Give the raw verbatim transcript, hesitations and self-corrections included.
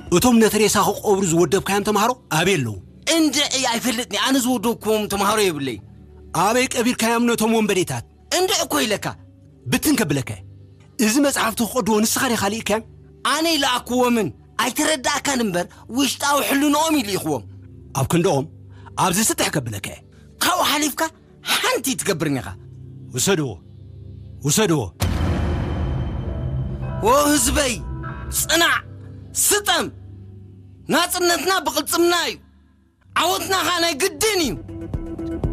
እቶም ነትሬሳኹ ቆብሩ ዝወደብካዮም ተምሃሮ ኣበየለዉ እንደ ኣይፈልጥኒ ኣነ ዝወደብኩም ተምሃሮ ይብለይ ኣበይ ቀቢርካዮም ነቶም ወንበዴታት እንደ እኮ ኢለካ ብትን ከብለካ እዚ መጽሓፍቲ ክቐድዎ ንስኻ ዲኻ ሊእካዮም ኣነ ኢልኣክዎምን ኣይተረዳእካን እምበር ውሽጣዊ ሕልንኦም ኢልኢኽዎም ኣብ ክንደኦም ኣብዚ ስጥሕ ከብለካ ካብኡ ሓሊፍካ ሓንቲ ትገብርኒ ኢኻ ውሰድዎ ውሰድዎ ኦ ህዝበይ ጽናዕ ስጠም ናጽነትና ብቕልጽምና እዩ ዓወትና ኻ ናይ ግድን እዩ